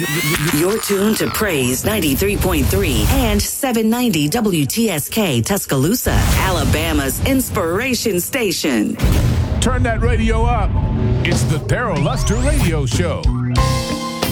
You're tuned to Praise 93.3 and 790 WTSK Tuscaloosa, Alabama's inspiration station. Turn that radio up. It's the Daryl Luster Radio Show.